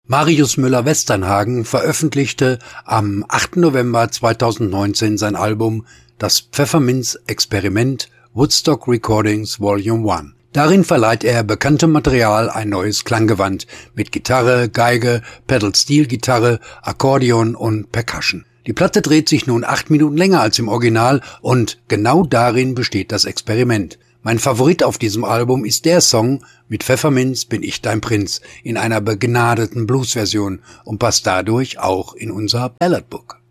Marius Müller-Westernhagen veröffentlichte am 8. November 2019 sein Album Das Pfefferminz-Experiment Woodstock Recordings Volume 1. Darin verleiht er bekanntem Material ein neues Klanggewand mit Gitarre, Geige, Pedal-Steel-Gitarre, Akkordeon und Percussion. Die Platte dreht sich nun 8 Minuten länger als im Original und genau darin besteht das Experiment. Mein Favorit auf diesem Album ist der Song Mit Pfefferminz bin ich dein Prinz in einer begnadeten Blues-Version und passt dadurch auch in unser Balladbook.